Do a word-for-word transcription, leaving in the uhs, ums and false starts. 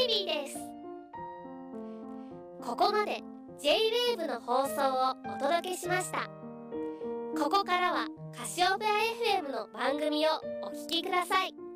イビーです。ここまで ジェイウェーブ の放送をお届けしました。ここからはカシオペア エフエム の番組をお聞きください。